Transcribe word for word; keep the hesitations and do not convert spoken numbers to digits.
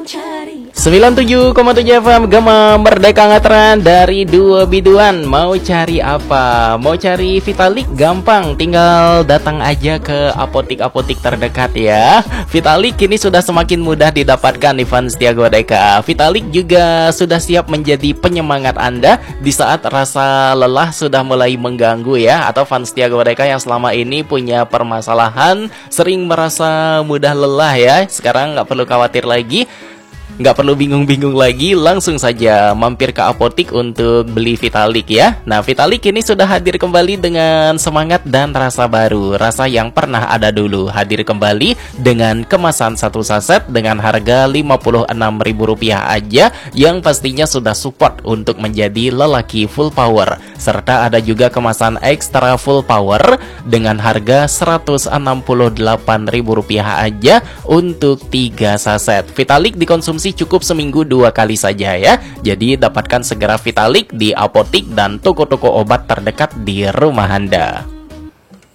sembilan puluh tujuh koma tujuh F M Gema Merdeka Ngatran dari dua biduan. Mau cari apa? Mau cari Vitalik? Gampang, tinggal datang aja ke apotik-apotik terdekat ya. Vitalik kini sudah semakin mudah didapatkan di fans setia Godeka. Vitalik juga sudah siap menjadi penyemangat Anda di saat rasa lelah sudah mulai mengganggu ya, atau fans setia Godeka yang selama ini punya permasalahan sering merasa mudah lelah ya. Sekarang nggak perlu khawatir lagi, nggak perlu bingung-bingung lagi, langsung saja mampir ke apotik untuk beli Vitalik ya. Nah, Vitalik ini sudah hadir kembali dengan semangat dan rasa baru. Rasa yang pernah ada dulu hadir kembali dengan kemasan satu saset dengan harga lima puluh enam ribu rupiah aja, yang pastinya sudah support untuk menjadi lelaki full power. Serta ada juga kemasan ekstra full power dengan harga seratus enam puluh delapan ribu rupiah aja untuk tiga saset. Vitalik dikonsumsi cukup seminggu dua kali saja ya. Jadi dapatkan segera Vitalik di apotik dan toko-toko obat terdekat di rumah Anda.